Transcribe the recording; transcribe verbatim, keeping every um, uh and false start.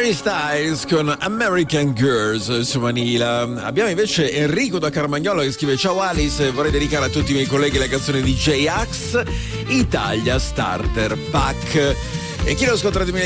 Harry Styles con American Girls su Manila. Abbiamo invece Enrico da Carmagnola che scrive: ciao Alice, vorrei dedicare a tutti i miei colleghi la canzone di J-Ax, Italia Starter Pack. E chi lo ascolta di